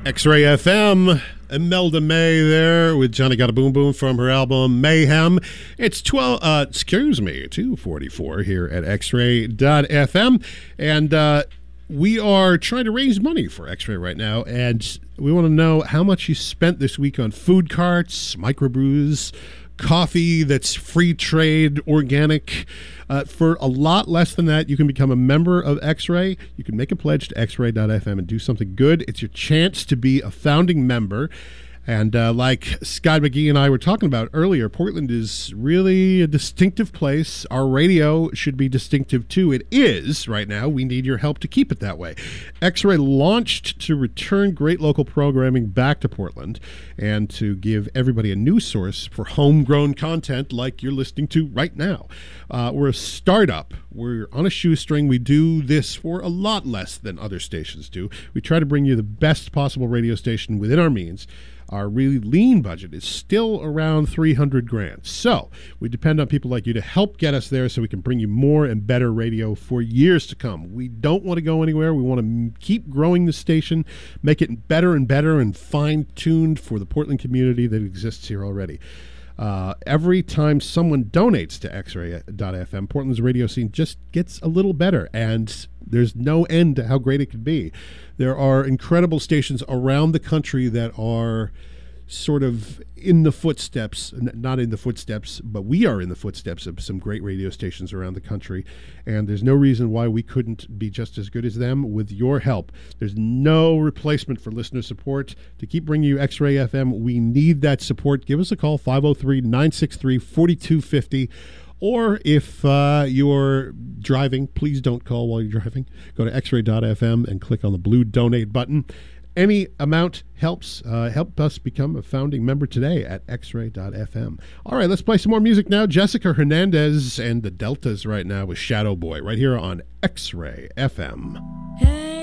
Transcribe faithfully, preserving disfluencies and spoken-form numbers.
X-Ray F M, Imelda May there with Johnny Got a Boom Boom from her album Mayhem. It's twelve, uh, excuse me, two forty-four here at X-Ray dot F M, and uh, we are trying to raise money for X-Ray right now, and we want to know how much you spent this week on food carts, microbrews, coffee that's free trade, organic. Uh, for a lot less than that, you can become a member of X-Ray. You can make a pledge to X Ray dot F M and do something good. It's your chance to be a founding member. And uh, like Scott McGee and I were talking about earlier, Portland is really a distinctive place. Our radio should be distinctive too. It is right now. We need your help to keep it that way. X-Ray launched to return great local programming back to Portland and to give everybody a new source for homegrown content like you're listening to right now. Uh, we're a startup. We're on a shoestring. We do this for a lot less than other stations do. We try to bring you the best possible radio station within our means. Our really lean budget is still around three hundred grand. So we depend on people like you to help get us there so we can bring you more and better radio for years to come. We don't want to go anywhere. We want to m- keep growing the station, make it better and better and fine-tuned for the Portland community that exists here already. Uh, every time someone donates to X Ray dot F M, Portland's radio scene just gets a little better, and there's no end to how great it could be. There are incredible stations around the country that are sort of in the footsteps, n- not in the footsteps, but we are in the footsteps of some great radio stations around the country, and there's no reason why we couldn't be just as good as them with your help. There's no replacement for listener support. To keep bringing you X-Ray F M, we need that support. Give us a call, five oh three, nine six three, four two five oh. Or if uh, you're driving, please don't call while you're driving. Go to X Ray dot F M and click on the blue donate button. Any amount helps. Uh, help us become a founding member today at X Ray dot F M. All right, let's play some more music now. Jessica Hernandez and the Deltas right now with Shadow Boy right here on X-Ray F M.